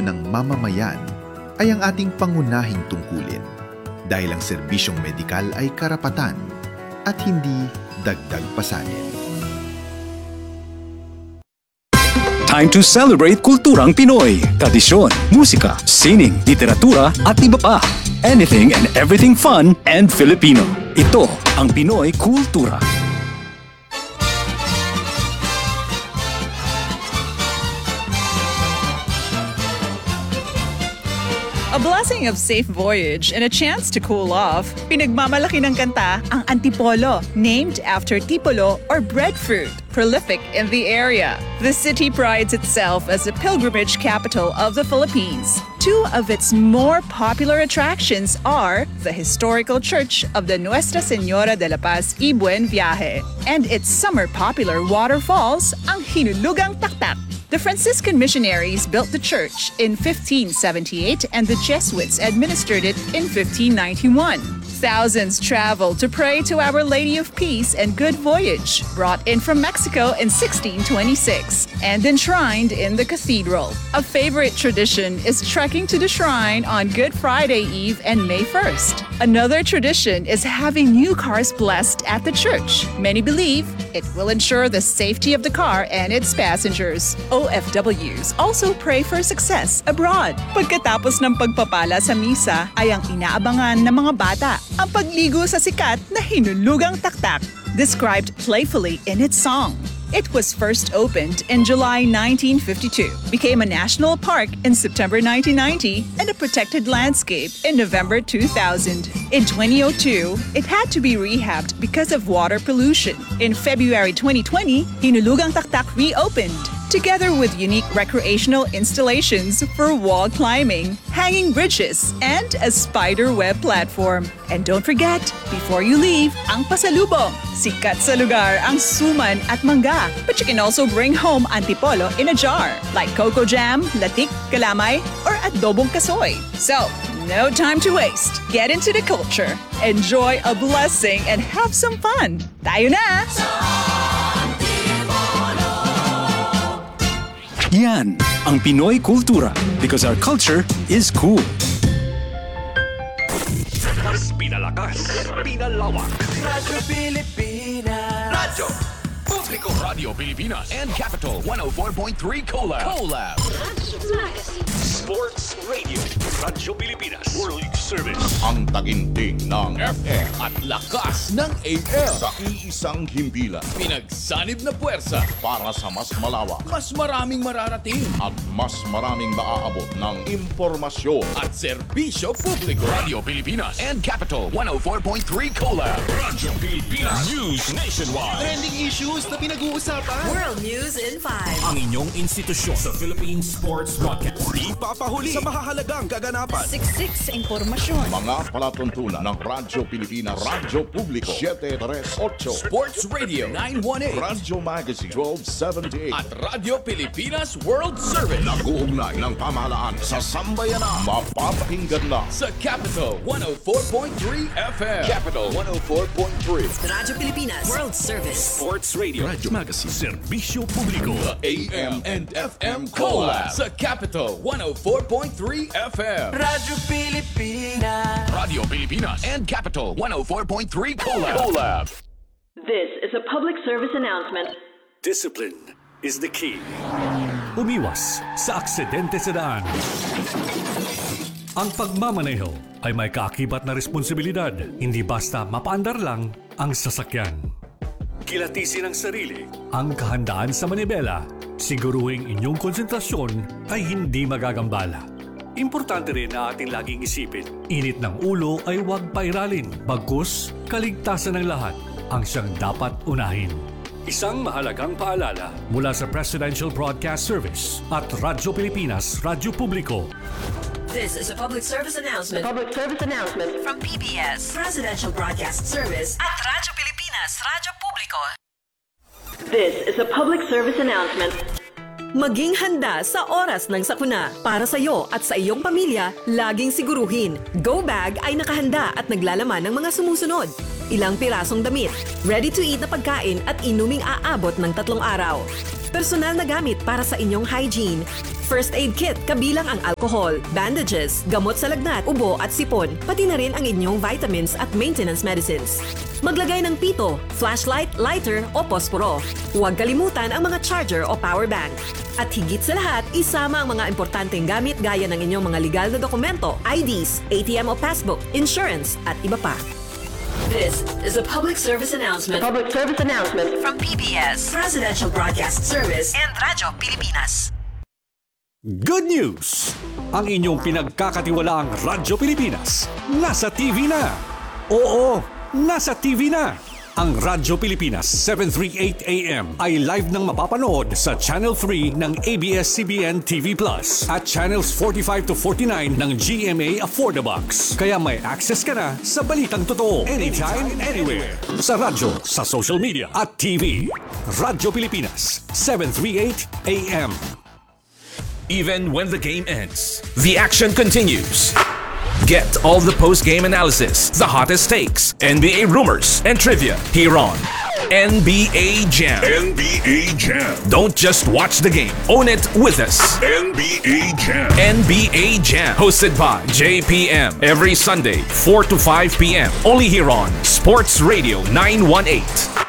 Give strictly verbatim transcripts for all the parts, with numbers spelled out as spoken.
kaligtasan ng mamamayan ay ang ating pangunahing tungkulin dahil ang serbisyong medikal ay karapatan at hindi dagdag pasanin. Time to celebrate kulturang Pinoy, tradisyon, musika, sining, literatura at iba pa. Anything and everything fun and Filipino. Ito ang Pinoy Kultura. A blessing of safe voyage and a chance to cool off. Pinagmamalaki ng kanta ang Antipolo, named after tipolo or breadfruit, prolific in the area. The city prides itself as the pilgrimage capital of the Philippines. Two of its more popular attractions are the historical church of the Nuestra Señora de la Paz y Buen Viaje and its summer popular waterfalls, ang Hinulugang Taktak. The Franciscan missionaries built the church in fifteen seventy-eight and the Jesuits administered it in fifteen ninety-one. Thousands traveled to pray to Our Lady of Peace and Good Voyage, brought in from Mexico in sixteen twenty-six and enshrined in the cathedral. A favorite tradition is trekking to the shrine on Good Friday Eve and May first. Another tradition is having new cars blessed at the church. Many believe it will ensure the safety of the car and its passengers. O F Ws also pray for success abroad. Pagkatapos ng pagpapala sa misa ay ang inaabangan ng mga bata, ang pagligo sa sikat na Hinulugang Taktak, described playfully in its song. It was first opened in July nineteen fifty-two, became a national park in September nineteen ninety, and a protected landscape in November two thousand. In twenty oh two, it had to be rehabbed because of water pollution. In February twenty twenty, Hinulugang Taktak reopened, together with unique recreational installations for wall climbing, hanging bridges, and a spider web platform. And don't forget, before you leave, ang pasalubong. Sikat sa lugar ang suman at mangga, but you can also bring home antipolo in a jar, like cocoa jam, latik, kalamay, or adobong kasoy. So, no time to waste. Get into the culture, enjoy a blessing, and have some fun. Tayo na! Yan ang Pinoy Kultura, because our culture is cool. Mas pinalakas, pinalawak. Radyo Pilipinas. Radyo Publiko Radio Pilipinas and Capital one oh four point three Collab. Collab. Sports Radio. Radyo Pilipinas. World Service. Ang taginting ng F M at lakas ng A M. sa iisang himpilan Pinagsanib na puwersa para sa mas malawak mas maraming mararating at mas maraming maaabot ng impormasyon. at serbisyo publiko. Radio Pilipinas and Capital one oh four point three Collab. Radyo Pilipinas News Nationwide. Trending issues na pinag-uusapan. World News in five. Ang inyong institusyon sa Philippine Sports Broadcast. Di papahuli sa mahahalagang kaganapan. Siksik sa impormasyon. Mga palatuntunan ng Radyo Pilipinas, Radyo Publiko seven thirty-eight, Sports Radio nine eighteen Radyo Magazine twelve seventy-eight at Radio Pilipinas World Service. Nag-uugnay ng pamahalaan sa sambayanan. Mapapakinggan na Sa Capital one oh four point three F M. Capital one oh four point three. Radyo Pilipinas World Service. Sports Radio. Radyo Magazine. Serbisyo Publiko. A M and F M Collab sa Capital one oh four point three F M. Radyo Pilipinas. Radio Pilipinas and Capital one oh four point three Collab. Collab. This is a public service announcement. Discipline is the key. Umiwas sa aksidente sa daan. Ang pagmamaneho ay may kaakibat na responsibilidad. Hindi basta mapaandar lang ang sasakyan. Kilatisin ang sarili, ang kahandaan sa manibela. Siguruhing inyong konsentrasyon ay hindi magagambala. Importante rin na ating laging isipin, init ng ulo ay huwag pairalin. Bagkus, kaligtasan ng lahat ang siyang dapat unahin. Isang mahalagang paalala mula sa Presidential Broadcast Service at Radyo Pilipinas, Radyo Publiko. This is a public service announcement Public service announcement. from P B S, Presidential Broadcast Service at Radyo Pilipinas, Radyo Publiko. This is a public service announcement. Maging handa sa oras ng sakuna. Para sa iyo at sa iyong pamilya, laging siguruhin. Go Bag ay nakahanda at naglalaman ng mga sumusunod. Ilang pirasong damit, ready-to-eat na pagkain at inuming aabot ng tatlong araw. Personal na gamit para sa inyong hygiene, First aid kit kabilang ang alcohol, bandages, gamot sa lagnat, ubo at sipon, pati na rin ang inyong vitamins at maintenance medicines. Maglagay ng pito, flashlight, lighter o posporo. Huwag kalimutan ang mga charger o power bank. At higit sa lahat, isama ang mga importanteng gamit gaya ng inyong mga legal na dokumento, I Ds, A T M o passbook, insurance at iba pa. This is a public service announcement. Public service announcement From P B S, Presidential Broadcast Service and Radyo Pilipinas. Good news! Ang inyong pinagkakatiwalaang Radyo Pilipinas nasa T V na. Oo, nasa T V na. Ang Radyo Pilipinas seven thirty-eight A M ay live nang mapapanood sa Channel three ng A B S C B N T V Plus at Channels forty-five to forty-nine ng G M A Affordabox. Kaya may access ka na sa balitang totoo anytime, anywhere. Sa radyo, sa social media at T V. Radyo Pilipinas seven thirty-eight A M. Even when the game ends, the action continues. Get all the post-game analysis, the hottest takes, N B A rumors, and trivia here on N B A Jam. N B A Jam. Don't just watch the game, own it with us. N B A Jam. N B A Jam, hosted by J P M every Sunday, four to five P M Only here on Sports Radio nine eighteen.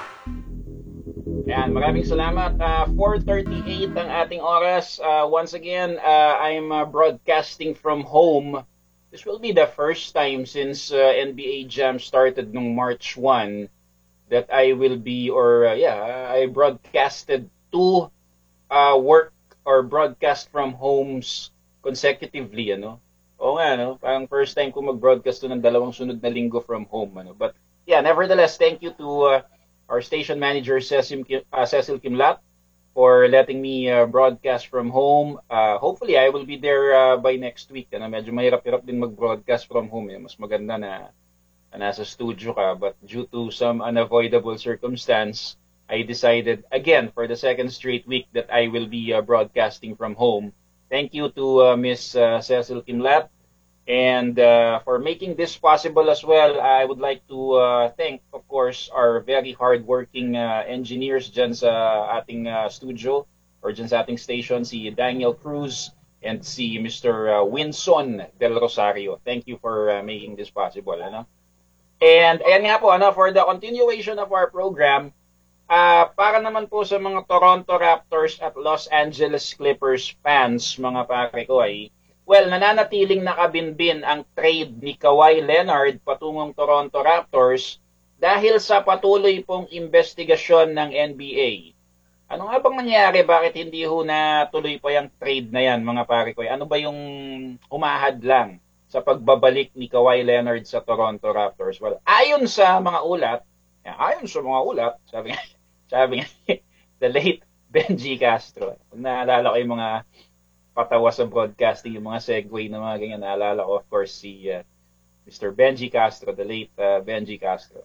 Yan, maraming salamat. Uh, four thirty-eight ang ating oras. Uh, once again, uh, I'm uh, broadcasting from home. This will be the first time since uh, N B A Jam started nung March first that I will be, or uh, yeah, I broadcasted two uh, work or broadcast from homes consecutively, ano. Oo nga, no? Parang first time ko mag-broadcast to ng dalawang sunod na linggo from home, ano. But yeah, nevertheless, thank you to uh, our station manager, Cecil, Kim, uh, Cecil Kimlat, for letting me uh, broadcast from home. Uh, hopefully, I will be there uh, by next week. Ano? Medyo mahirap-hirap din mag-broadcast from home. Eh. Mas maganda na, na nasa studio ka. But due to some unavoidable circumstance, I decided again for the second straight week that I will be uh, broadcasting from home. Thank you to uh, Miss Uh, Cecil Kimlat. And uh, for making this possible as well, I would like to uh, thank, of course, our very hardworking uh, engineers dyan sa ating uh, studio or dyan sa ating station, si Daniel Cruz and si Mister Uh, Winson Del Rosario. Thank you for uh, making this possible. Ano? And ayan nga po, ano, for the continuation of our program, uh, para naman po sa mga Toronto Raptors at Los Angeles Clippers fans, mga pare ko ay, well, nananatiling nakabinbin ang trade ni Kawhi Leonard patungong Toronto Raptors dahil sa patuloy pong investigasyon ng N B A. Ano nga bang nangyari? Bakit hindi ho na tuloy pa yung trade na yan, mga pare ko? Ano ba yung humahad lang sa pagbabalik ni Kawhi Leonard sa Toronto Raptors? Well, ayon sa mga ulat, ayon sa mga ulat, sabi nga, sabi nga, the late Benji Castro. Kung naalala ko yung mga patawa sa broadcasting, yung mga segue na mga ganyan. Naalala ko, of course, si uh, Mister Benji Castro, the late uh, Benji Castro,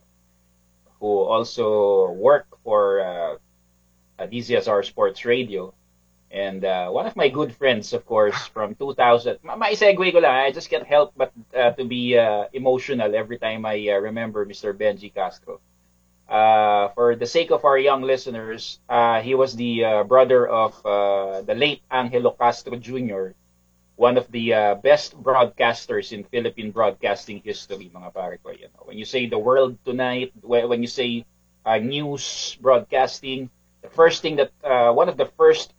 who also worked for uh, uh, D Z S R Sports Radio. And uh, one of my good friends, of course, from two thousand. Ma- Ma-segue ko lang. I just can't help but uh, to be uh, emotional every time I uh, remember Mister Benji Castro. Uh, for the sake of our young listeners, uh, he was the uh, brother of uh, the late Angelo Castro Junior, one of the uh, best broadcasters in Philippine broadcasting history, mga pare ko. You know, when you say the world tonight, when you say uh, news broadcasting, the first thing that uh, one of the first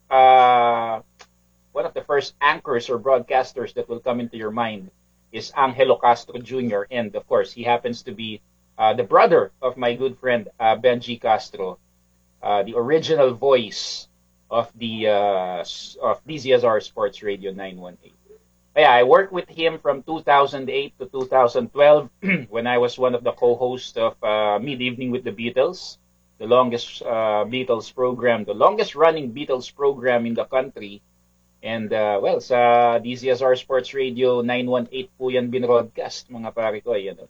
uh, one of the first anchors or broadcasters that will come into your mind is Angelo Castro Junior And of course, he happens to be Uh, the brother of my good friend uh, Benji Castro, uh, the original voice of the uh, of D Z S R Sports Radio nine eighteen. Yeah, I worked with him from two thousand eight to two thousand twelve when I was one of the co-hosts of uh, Mid Evening with the Beatles, the longest uh, Beatles program, the longest running Beatles program in the country. And uh, well, sa D Z S R Sports Radio nine eighteen po yan binroadcast, mga pare ko. Yan.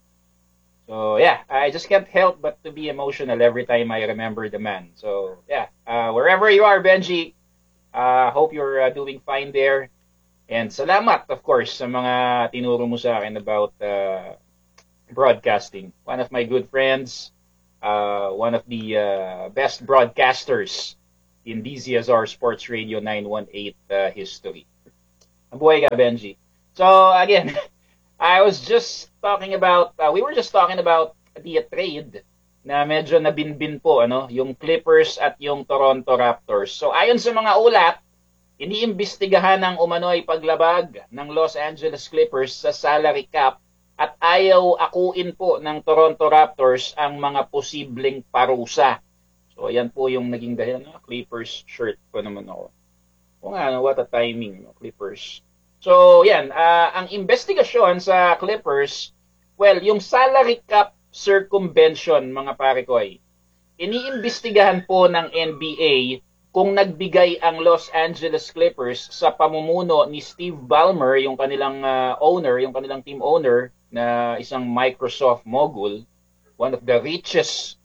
So, yeah, I just can't help but to be emotional every time I remember the man. So, yeah, uh, wherever you are, Benji, uh, hope you're uh, doing fine there. And salamat, of course, sa mga tinuro mo sa akin about uh, broadcasting. One of my good friends, uh, one of the uh, best broadcasters in D Z S R Sports Radio nine one eight uh, history. Mabuhay ka, Benji. So, again, I was just talking about, uh, we were just talking about the trade na medyo nabinbin po, ano, yung Clippers at yung Toronto Raptors. So, ayon sa mga ulat, iniimbestigahan ng umano'y paglabag ng Los Angeles Clippers sa salary cap at ayaw akuin po ng Toronto Raptors ang mga posibleng parusa. So, yan po yung naging dahilan. No? Clippers shirt po naman ako. O nga, no? What a timing, no? Clippers. So, yan. Uh, ang investigasyon sa Clippers, well, yung salary cap circumvention, mga pare ko ay, iniimbestigahan po ng N B A kung nagbigay ang Los Angeles Clippers sa pamumuno ni Steve Ballmer, yung kanilang uh, owner, yung kanilang team owner, na isang Microsoft mogul, one of the richest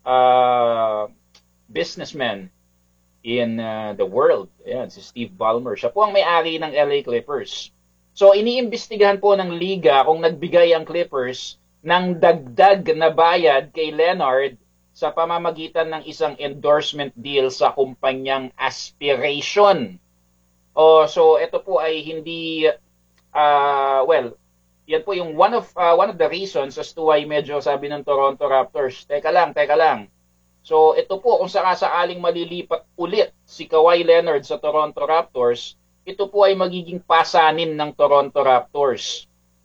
uh, businessmen in uh, the world. Ayan, si Steve Ballmer. Siya po ang may-ari ng L A Clippers. So, iniimbestigahan po ng liga kung nagbigay ang Clippers ng dagdag na bayad kay Leonard sa pamamagitan ng isang endorsement deal sa kumpanyang Aspiration. Oh, so ito po ay hindi uh, well, yan po yung one of uh, one of the reasons as to why medyo sabi ng Toronto Raptors, teka lang, teka lang. So ito po kung sakasakaling malilipat ulit si Kawhi Leonard sa Toronto Raptors, ito po ay magiging pasanin ng Toronto Raptors.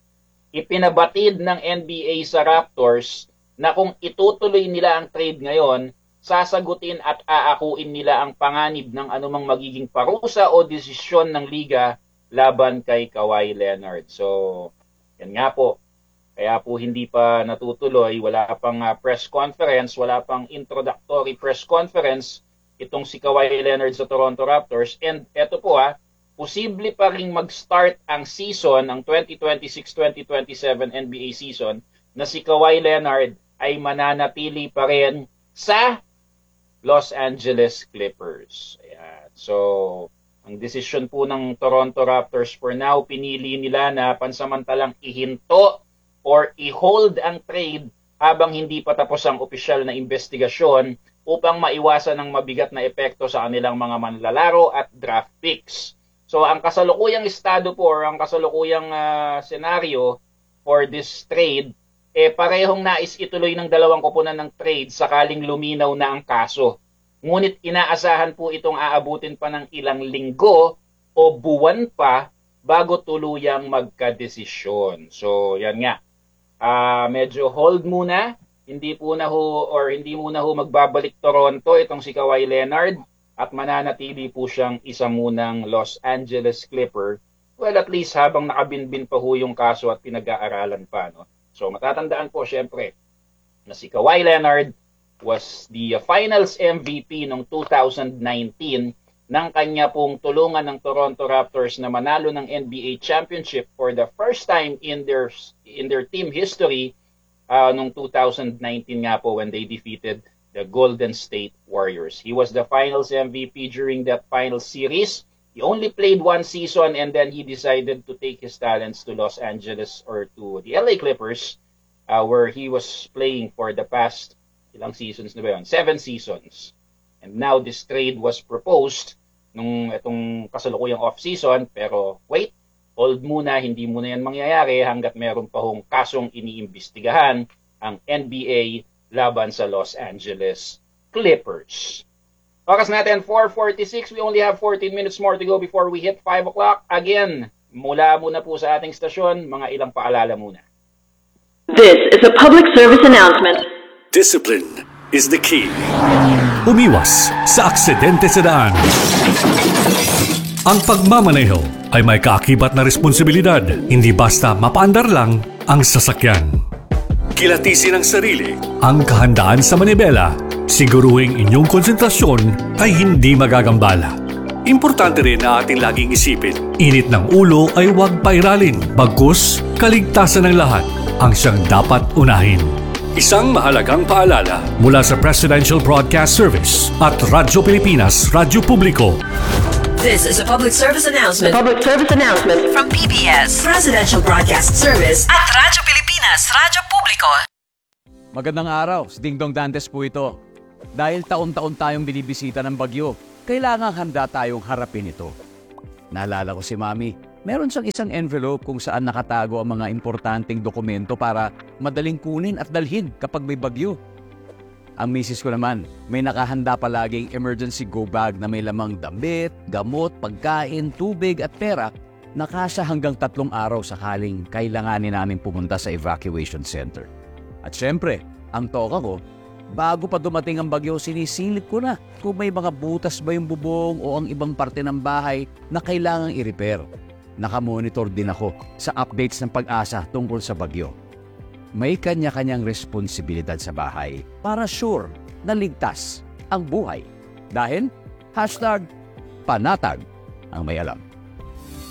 Ipinabatid ng N B A sa Raptors na kung itutuloy nila ang trade ngayon, sasagutin at aakuin nila ang panganib ng anumang magiging parusa o desisyon ng liga laban kay Kawhi Leonard. So, yan nga po. Kaya po hindi pa natutuloy, wala pang uh, press conference, wala pang introductory press conference itong si Kawhi Leonard sa Toronto Raptors. And eto po ha, posible pa ring mag-start ang season, ang twenty twenty-six twenty twenty-seven N B A season, na si Kawhi Leonard ay mananatili pa rin sa Los Angeles Clippers. Ayan. So, ang desisyon po ng Toronto Raptors for now, pinili nila na pansamantalang ihinto or i-hold ang trade habang hindi pa tapos ang opisyal na investigasyon upang maiwasan ang mabigat na epekto sa kanilang mga manlalaro at draft picks. So, ang kasalukuyang estado po or ang kasalukuyang uh, senaryo for this trade, eh parehong nais ituloy ng dalawang koponan ng trade sakaling luminaw na ang kaso. Ngunit inaasahan po itong aabutin pa ng ilang linggo o buwan pa bago tuluyang magkadesisyon. So, yan nga. Uh, medyo hold muna. Hindi po na ho, or hindi muna ho magbabalik Toronto itong si Kawhi Leonard at mananatili po siyang isa munang Los Angeles Clipper. Well, at least habang nakabinbin pa ho yung kaso at pinag-aaralan pa. No? So, matatandaan po syempre na si Kawhi Leonard was the Finals M V P noong two thousand nineteen ng kanya pong tulungan ng Toronto Raptors na manalo ng N B A Championship for the first time in their in their team history uh, noong two thousand nineteen nga po when they defeated the Golden State Warriors. He was the Finals M V P during that Finals series. He only played one season and then he decided to take his talents to Los Angeles or to the L A Clippers uh, where he was playing for the past ilang seasons na ba yun? Seven seasons. And now this trade was proposed nung itong kasalukuyang off-season, pero wait, hold muna, hindi muna yan mangyayari hanggat meron pa hong kasong iniimbestigahan ang N B A laban sa Los Angeles Clippers. Oras natin, four forty-six. We only have fourteen minutes more to go before we hit five o'clock. Again, mula muna po sa ating stasyon, mga ilang paalala muna. This is a public service announcement. Discipline is the key. Umiwas sa aksidente sa daan. Ang pagmamaneho ay may kaakibat na responsibilidad, hindi basta mapaandar lang ang sasakyan. Kilatisin ang sarili, ang kahandaan sa manibela, siguruhing inyong konsentrasyon ay hindi magagambala. Importante rin na ating laging isipin, init ng ulo ay huwag pairalin, bagkus kaligtasan ng lahat ang siyang dapat unahin. Isang mahalagang paalala mula sa Presidential Broadcast Service at Radyo Pilipinas, Radyo Publiko. This is a public service announcement. Public service announcement from P B S, Presidential Broadcast Service at Radyo Pilipinas, Radyo Publiko. Magandang araw, si Dingdong Dantes po ito. Dahil taon-taon tayong binibisita ng bagyo, kailangan handa tayong harapin ito. Naalala ko si Mami, meron siyang isang envelope kung saan nakatago ang mga importanteng dokumento para madaling kunin at dalhin kapag may bagyo. Ang misis ko naman, may nakahanda palaging emergency go bag na may lamang damit, gamot, pagkain, tubig at pera na kasya hanggang tatlong araw sakaling kailanganin namin pumunta sa evacuation center. At syempre, ang toka ko, bago pa dumating ang bagyo, sinisilip ko na kung may mga butas ba yung bubong o ang ibang parte ng bahay na kailangang i-repair. Nakamonitor din ako sa updates ng Pag-asa tungkol sa bagyo. May kanya-kanyang responsibilidad sa bahay para sure na ligtas ang buhay. Dahil hashtag panatag ang may alam.